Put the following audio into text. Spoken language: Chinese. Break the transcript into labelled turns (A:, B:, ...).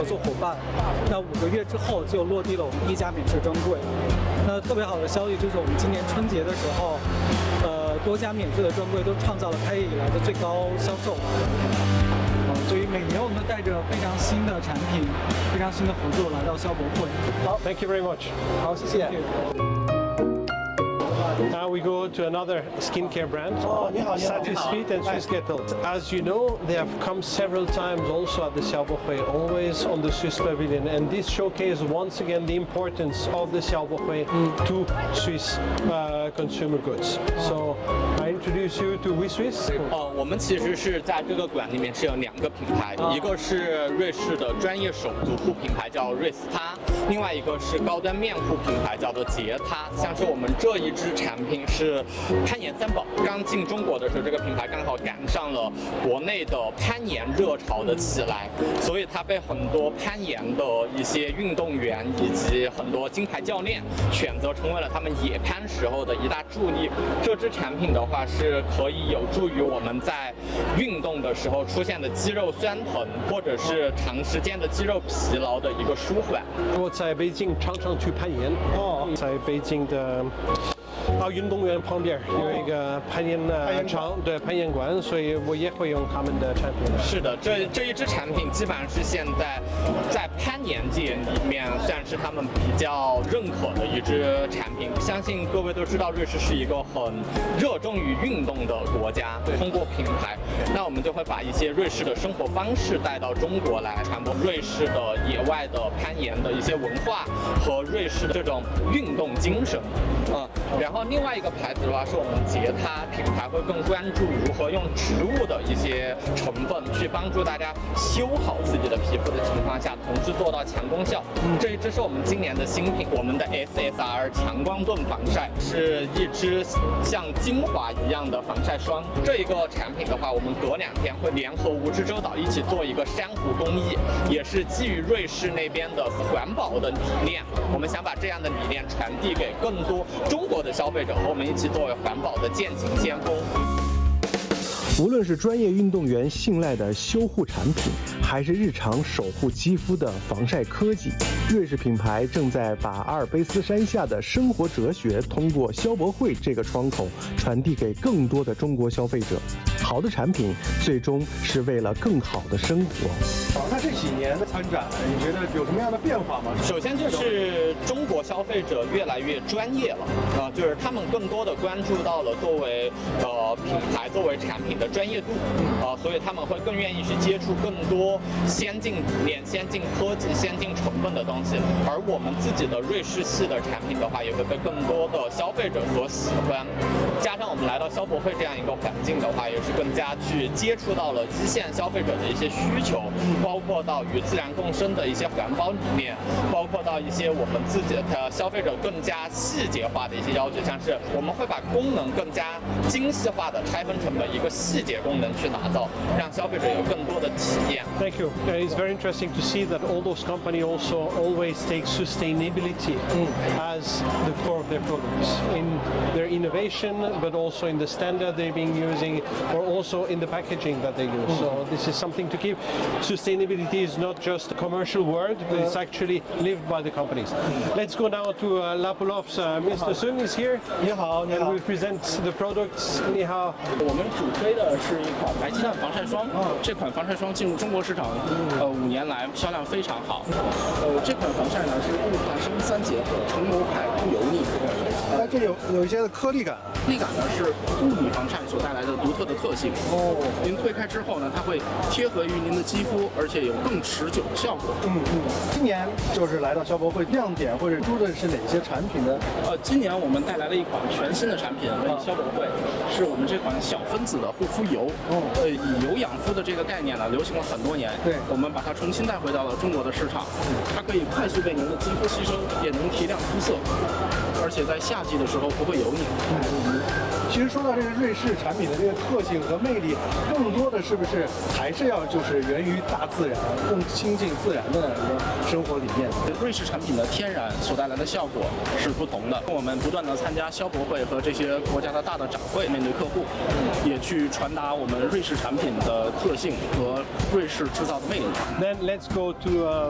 A: 合作伙伴。那5个月之后就落地了我们第1家免税专柜。那特别好的消息就是我们今年春节的时候，多家免税的专柜都创造了开业以来的最高销售。所以每年我们都带着非常新的产品、非常新的合作来到消博会。
B: 好 ，Thank you very much。
A: 好，谢谢。
B: Now we go to another skincare brand, Satisfit and Swiss Kettle. As you know, they have come several times also at the Xiaobohui, always on the Swiss Pavilion, and this showcase once again the importance of the Xiaobohui to Swiss consumer goods. So I introduce you to WeSwiss.
C: 我们其实是在这个馆里面是有2个品牌，一个是瑞士的专业手足护品牌叫瑞斯他，另外一个是高端面护品牌叫做洁他。像是我们这一支产品是攀岩3宝，刚进中国的时候，这个品牌刚好赶上了国内的攀岩热潮的起来，所以它被很多攀岩的一些运动员以及很多金牌教练选择成为了他们野攀时候的一大助力。这支产品的话是可以有助于我们在运动的时候出现的肌肉酸疼或者是长时间的肌肉疲劳的一个舒缓。
B: 我在北京常常去攀岩，在北京的奥运动员旁边有一个攀岩场，对，攀岩馆，所以我也会用他们的产品。
C: 是的，这一支产品基本上是现在攀岩界里面算是他们比较认可的一支产品。相信各位都知道，瑞士是一个很热衷于运动的国家。通过品牌，那我们就会把一些瑞士的生活方式带到中国来，传播瑞士的野外的攀岩的一些文化和瑞士的这种运动精神。然后另外一个牌子的话，是我们洁他品牌会更关注如何用植物的一些成分去帮助大家修好自己的皮肤的情况下，同时做到强功效。这一支是我们今年的新品，我们的 SSR 强光盾防晒是一支像精华一样的防晒霜。这一个产品的话，我们隔2天会联合蜈支洲岛一起做一个珊瑚公益，也是基于瑞士那边的环保的理念。我们想把这样的理念传递给更多中国的消费者，和我们一起作为环保的践行先锋。
D: 无论是专业运动员信赖的修护产品，还是日常守护肌肤的防晒科技，瑞士品牌正在把阿尔卑斯山下的生活哲学通过消博会这个窗口传递给更多的中国消费者。好的产品最终是为了更好的生活。
E: 那这几年的参展，你觉得有什么样的变化吗？
C: 首先就是中国消费者越来越专业了，就是他们更多的关注到了作为品牌、作为产品的专业度，所以他们会更愿意去接触更多先进理念、先进科技、先进成分的东西。而我们自己的瑞士系的产品的话，也会被更多的消费者所喜欢。加上我们来到消博会这样一个环境的话，也是更加去接触到了一线消费者的一些需求，包括到与自然共生的一些环保理念，包括到一些我们自己的消费者更加细节化的一些要求，像是我们会把功能更加精细化的拆分成了一个细节功能去打造，让消费者有更多的体验。
B: Thank you. It's very interesting to see that all those companies also always take sustainability as the core of their products in their innovation, but also in the standard they've been using, or also in the packaging that they use. So this is something to keep. Sustainability is not just a commercial word, but it's actually lived by the companies. Let's go now to Lapulov's. Mr. Sung is here.
E: 你好，你
B: And
E: 好
B: we。present the products. 你好。
F: 我们主推的是一款白鸡蛋防晒霜。这款防晒霜进入中国市场，5年来销量非常好。这款防晒呢是雾化生3结合，成膜排不油腻。
E: 它这有一些的颗粒感，
F: 粒感呢是物理防晒所带来的独特的特性。您推开之后呢，它会贴合于您的肌肤，而且有更持久的效果。
E: 今年就是来到消博会，亮点或者出的是哪些产品呢？
F: 今年我们带来了一款全新的产品为消博会，是我们这款小分子的护肤油。以油养肤的这个概念呢，流行了很多年。
E: 对，
F: 我们把它重新带回到了中国的市场。它可以快速被您的肌肤吸收，也能提亮肤色，而且在夏季的时候不会油腻。
E: 其实说到这个瑞士产品的这个特性和魅力，更多的是不是还是要就是源于大自然，更亲近自然的一个生活理念？
F: 瑞士产品的天然所带来的效果是不同的。我们不断的参加消博会和这些国家的大的展会，面对客户，也去传达我们瑞士产品的特性和瑞士制造的魅力。
B: Then let's go to